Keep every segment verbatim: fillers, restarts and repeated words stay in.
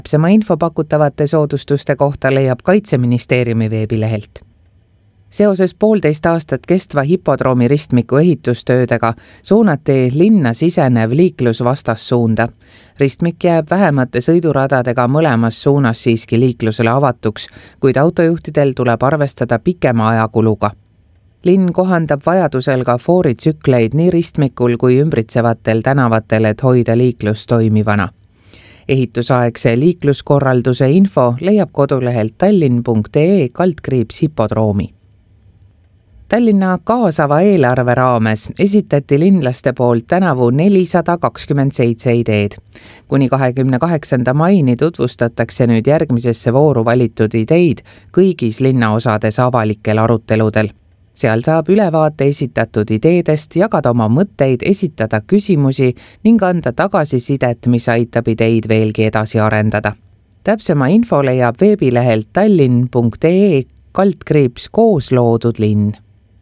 Täpsema info pakutavate soodustuste kohta leiab Kaitseministeeriumi veebilehelt. Seoses poolteist aastat kestva hipodroomi ristmiku ehitustöödega suunati linna sisenev liiklus vastassuunda. Ristmik jääb vähemate sõiduradadega mõlemas suunas siiski liiklusele avatuks, kuid autojuhtidel tuleb arvestada pikema ajakuluga. Linn kohandab vajadusel ka fooritsükleid nii ristmikul kui ümbritsevatel tänavatel, et hoida liiklus toimivana. Ehitusaegse liikluskorralduse info leiab kodulehelt tallinn punkt ee kaldkriips hipodroomi. Tallinna kaasava eelarve raames esitati linlaste poolt tänavu nelisada kakskümmend seitse ideed. Kuni kahekümne kaheksanda maini tutvustatakse nüüd järgmisesse vooru valitud ideid kõigis linnaosades avalikel aruteludel. Seal saab ülevaate esitatud ideedest, jagada oma mõtteid, esitada küsimusi ning anda tagasisidet, mis aitab ideid veelgi edasi arendada. Täpsema info leiab veebilehelt tallinn punkt ee kaldkriips koos loodud linn.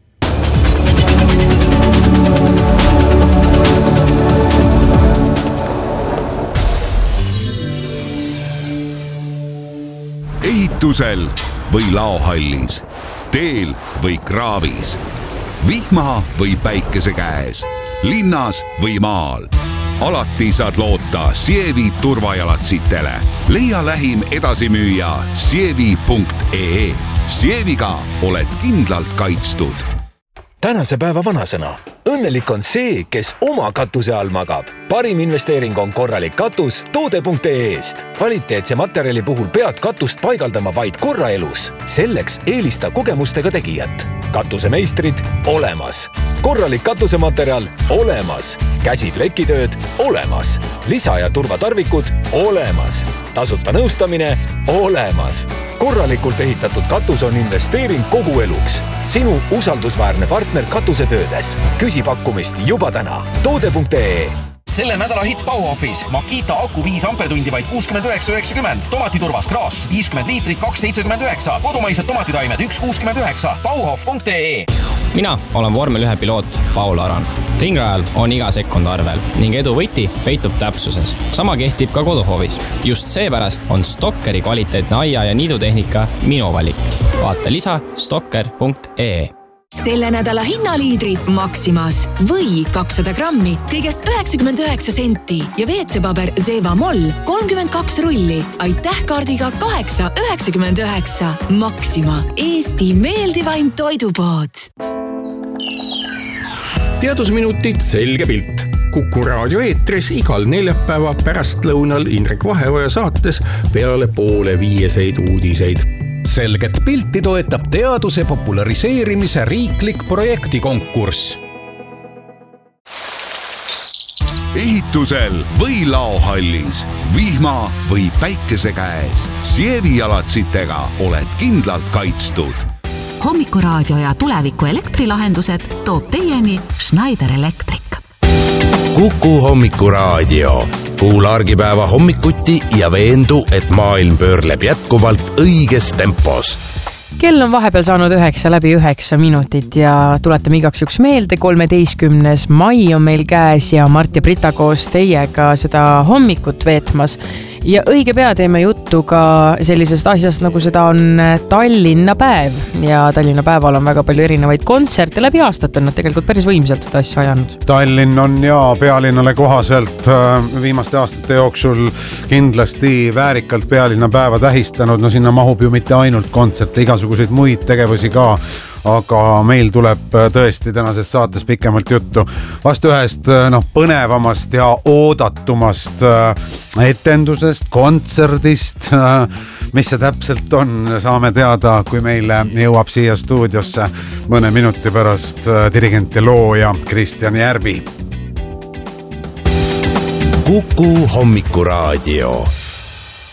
Ehitusel või laohallis, teel või kraavis, vihma või päikese käes, linnas või maal. Alati saad loota Sievi turvajalatsitele. Leia lähim edasimüüja sievi punkt ee. Sieviga oled kindlalt kaitstud. Tänase päeva vanasõna. Õnnelik on see, kes oma katuse all magab. Parim investeering on korralik katus toode punkt ee-st. Kvaliteetse materjali puhul pead katust paigaldama vaid korra elus. Selleks eelista kogemustega tegijat. Katusemeistrid olemas. Korralik katusematerjal olemas. Käsiplekitööd olemas. Lisa- ja turvatarvikud olemas. Tasuta nõustamine olemas. Korralikult ehitatud katus on investeering kogu eluks. Sinu usaldusväärne partner katusetöödes. Küsi pakkumist juba täna. toode punkt ee. Selle nädala hit Bauhofis Makita aku viis ampertundi vaid kuuskümmend üheksa üheksakümmend. Tomatiturvas kraas viiskümmend liitrit kaks seitsekümmend üheksa. Kodumaised tomatitaimed üks kuuskümmend üheksa. Bauhof punkt ee. Mina olen vormel ühe piloot Paul Aran. Ringrajal on iga sekund arvel ning edu võti peitub täpsuses. Sama kehtib ka koduhoovis. Just seepärast on Stokkeri kvaliteetne aia- ja niidutehnika minu valik. Vaata lisa stokker punkt ee. Selle nädala hinnaliidrid Maximas või kakssada grammi kõigest üheksakümmend üheksa senti ja veetsepaber Zeva Moll kolmkümmend kaks rulli. Aitäh kaardiga kaheksa üheksakümmend üheksa. Maxima, Eesti meeldivaim toidupood. Teadusminutid selge pilt. Kuku raadio eetris igal neljapäeva pärastlõunal Indrek Vaheoja saates peale poole viieseid uudiseid. Selget pilti toetab teaduse populariseerimise riiklik projektikonkurss. Ehitusel või laohallis, vihma või päikese käes, Sievi jalatsitega oled kindlalt kaitstud. Hommikuraadio ja tuleviku elektrilahendused toob teieni Schneider Electric. Kuku Hommikuraadio. Kuula argipäeva hommikuti ja veendu, et maailm pöörleb jätkuvalt õiges tempos. Kell on vahepeal saanud üheksa läbi üheksa minutit ja tuletame igaks üks meelde. kolmeteistkümnes mai on meil käes ja Mart ja Brita koos teiega seda hommikut veetmas. Ja õige pea teeme juttu ka sellisest asjast, nagu seda on Tallinna päev. Ja Tallinna päeval on väga palju erinevaid kontserte. Läbi aastat on nad tegelikult päris võimsalt seda asja ajanud. Tallinn on ja pealinnale kohaselt viimaste aastate jooksul kindlasti väärikalt pealinna päeva tähistanud. No sinna mahub ju mitte ainult kontserte, igasuguseid muid tegevusi ka. Aga meil tuleb tõesti tänases saates pikemalt juttu vast ühest no, põnevamast ja oodatumast etendusest, kontserdist. Mis see täpselt on, saame teada, kui meile jõuab siia stuudiosse mõne minuti pärast dirigent ja looja Kristjan Järvi. Kuku Hommikuraadio.